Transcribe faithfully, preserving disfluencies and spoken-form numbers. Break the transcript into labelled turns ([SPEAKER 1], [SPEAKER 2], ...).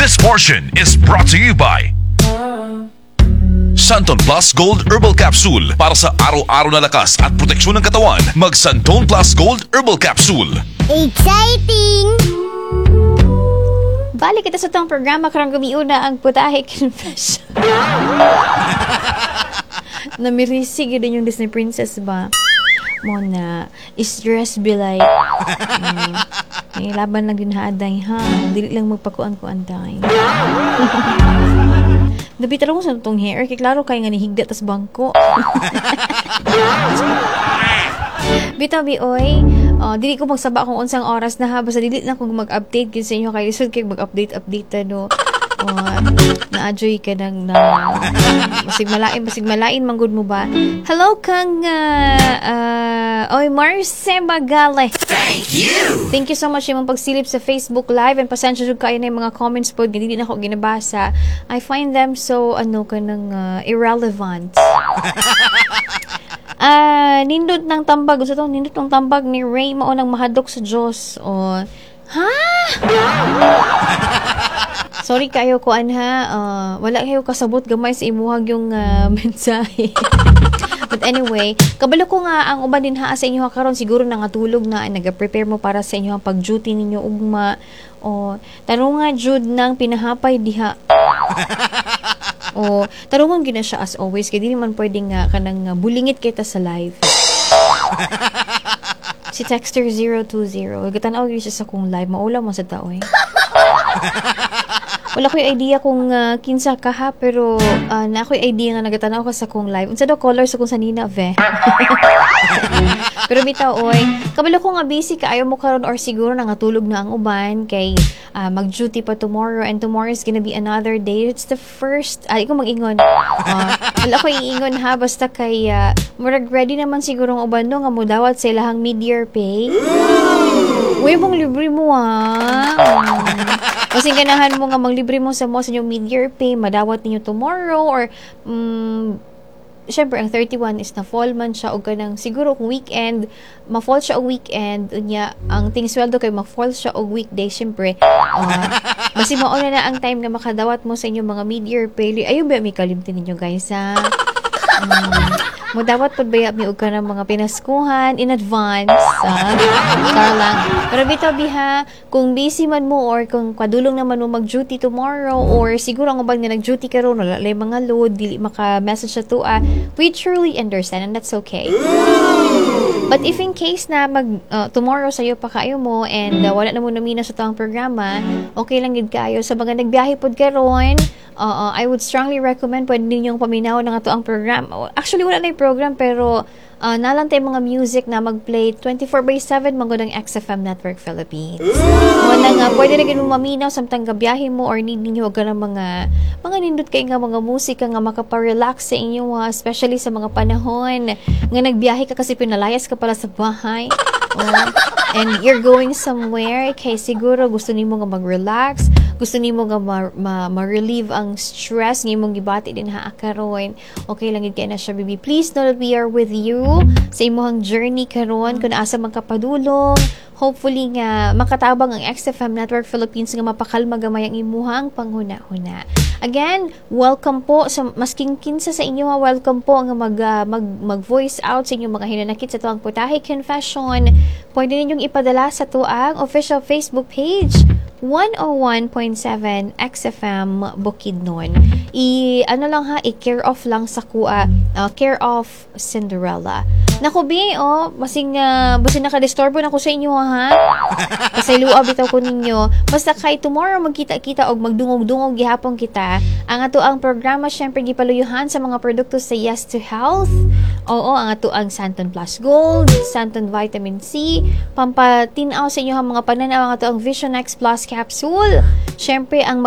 [SPEAKER 1] This portion is brought to you by Santon Plus Gold Herbal Capsule. Para sa araw-araw na lakas at proteksyon ng katawan, mag Santon Plus Gold Herbal Capsule.
[SPEAKER 2] Exciting!
[SPEAKER 3] Balik kita sa tong programa karang gumiuna ang Putahe Confession. Namirisig yun yung Disney Princess ba? Mona, stress be like, um, may laban lang din haaday ha. Dili lang magpakuan-kuan tayo. Nabitar ko sa itong hair. Kaya klaro kayo nga nihigda tas bangko. Bitabi, oy. Uh, dili ko magsaba kung unsang oras na ha. Basta dili lang kung mag-update kasi inyo kayo. Lisod kayo mag-update-update no. Uh, na-adjoy ka nang na masig malain, masig malain manggod mo ba? Hello kang uh, uh, oy Marce Magale.
[SPEAKER 1] Thank you!
[SPEAKER 3] Thank you so much yung pagsilip sa Facebook Live and pasensya jud kayo na yung mga comments po hindi na ako ginabasa. I find them so ano kanang uh, irrelevant. Ah, uh, nindot ng tambag gusto to nindot ng tambag ni Ray mao nang mahadok sa Dios. Oh. Ha? Sorry kayo ko anha, uh, wala kayo kasabot gamay sa imuhag yung uh, mensahe. But anyway, kabalo ko nga ang uban din ha sa inyo karon siguro nangatulog na naga-prepare mo para sa inyo ang pag-duty ninyo ugma o tarong nga jud nang pinahapay diha. O tarungon gina siya as always kay di man pwedeng nga kanang uh, bulingit kita sa live. Si Texter zero two zero gatan-aw gyud siya sa kong live maula mo sa tao eh. Wala ko'y idea kung uh, kinsa ka ha, pero uh, na ako'y idea nga nagatanaw ka sa kong live. Unsa daw color sa kung sanina, ve? Pero bitaw, oy, kabalo ko nga busy ka, ayaw mo karon or siguro nangatulog na ang uban, kay uh, mag-duty pa tomorrow, and tomorrow is gonna be another day. It's the first, ay, ko mag-ingon. Uh, wala ko iingon ha, basta kay, uh, murag ready naman siguro ang uban no, nga mo dawat sa ilahang mid-year pay. Uy, mong libre mo ha. Um, Kasi ganahan mo nga maglibre mo sa mo sa inyong mid-year pay, madawat ninyo tomorrow, or, um, syempre, ang thirty-one is na fall man siya, o kanang, siguro kung weekend, ma-fall siya o weekend, unya, ang ting sweldo kay ma-fall siya o weekday, syempre, uh, basi mauna na ang time nga makadawat mo sa inyong mga mid-year pay. Ayun ba, may kalimtin ninyo, guys, ha? Um, mo dapat pud baya mi og ka ng mga pinaskuhan in advance ah star lang pero bitaw biha kung busy man mo or kung kadulong naman mo mag-duty tomorrow or siguro ang uban nga nag-duty karon wala lay mga load dili maka-message sa tuwa, we truly understand and that's okay. But if in case na mag uh, tomorrow sayo pa kayo mo and uh, wala na mo namina sa tawang programa, okay lang gid kayo sa mga nagbiyahe pod karon. Uh, uh, I would strongly recommend pwede ninyong paminaw ng ato ang program. Actually, wala na yung program, pero uh, nalantay mga music na mag-play twenty-four by seven manggod ang X F M Network Philippines. Muna nga, pwede na ganun maminaw samtang gabiyahe mo or need ninyo ka ng mga mga nindot kayo nga mga musika nga makaparelax sa inyo, uh, especially sa mga panahon nga nagbiyahe ka kasi pinalayas ka pala sa bahay. Oh, and you're going somewhere kay siguro gusto nimo nga mag-relax, gusto nimo nga ma- ma- ma-relieve ang stress ng imong gibati din ha karon. Okay lang gid kay na siya, baby. Please know that we are with you sa imong journey karon kung asa man ka padulong. Hopefully nga makatabang ang X F M Network Philippines nga mapakalma gamay ang imuhang panghuna-huna. Again, welcome po sa masking kinsa sa inyo ha, welcome po nga mag, uh, mag mag-voice out sa inyong mga hinanakit sa tuwang Putahe Confession. Pwede ninyong ipadala sa tuang official Facebook page one oh one point seven X F M Bukidnon. I ano lang ha, i-care off lang sa kuha, uh, care of Cinderella. Naku bi, oh, basing uh, basing naka-disturbo na ko sa inyo ha. Kasi luab bitaw ko ninyo. Basta kay tomorrow magkita-kita og magdungog-dungog gihapon kita. Ang ato ang programa syempre gipaluyuhan sa mga produkto sa Yes to Health. Oo, ang ato ang Santon Plus Gold, Santon Vitamin C, pampatin-aw sa inyo ang mga pananaw ang ato ang Vision X Plus Capsule. Syempre ang